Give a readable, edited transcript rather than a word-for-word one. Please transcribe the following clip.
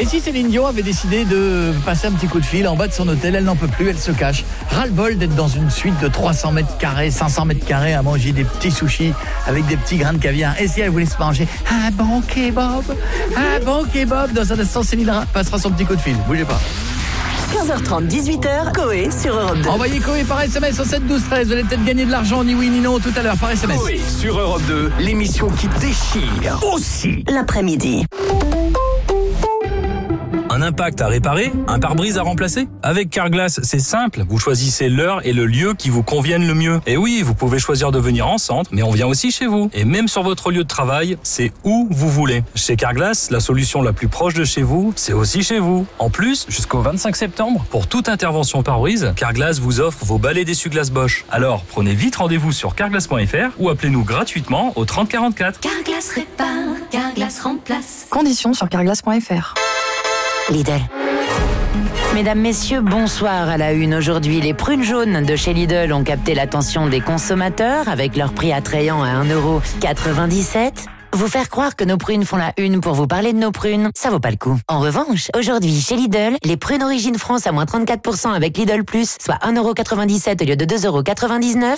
Et si Céline Dion avait décidé de passer un petit coup de fil en bas de son hôtel, elle n'en peut plus, elle se cache. Ras-le-bol d'être dans une suite de 300 mètres carrés, 500 mètres carrés à manger des petits sushis avec des petits grains de caviar. Et si elle voulait se manger un bon kebab, dans un instant, Céline passera son petit coup de fil. Bougez pas. 15h30, 18h, Coé sur Europe 2. Envoyez Coé par SMS au 7 12 13. Vous allez peut-être gagner de l'argent, ni oui ni non, tout à l'heure par SMS. Coé sur Europe 2, l'émission qui déchire aussi L'après-midi. Un impact à réparer, un pare-brise à remplacer. Avec Carglass, c'est simple. Vous choisissez l'heure et le lieu qui vous conviennent le mieux. Et oui, vous pouvez choisir de venir en centre, mais on vient aussi chez vous. Et même sur votre lieu de travail, c'est où vous voulez. Chez Carglass, la solution la plus proche de chez vous, c'est aussi chez vous. En plus, jusqu'au 25 septembre, pour toute intervention pare-brise, Carglass vous offre vos balais d'essuie-glace Bosch. Alors, prenez vite rendez-vous sur carglass.fr ou appelez-nous gratuitement au 30 44. Carglass répare, Carglass remplace. Conditions sur carglass.fr. Lidl. Mesdames, messieurs, bonsoir à la une. Aujourd'hui, les prunes jaunes de chez Lidl ont capté l'attention des consommateurs avec leur prix attrayant à 1,97 €. Vous faire croire que nos prunes font la une pour vous parler de nos prunes, ça vaut pas le coup. En revanche, aujourd'hui, chez Lidl, les prunes Origine France à moins 34% avec Lidl Plus, soit 1,97 € au lieu de 2,99 €,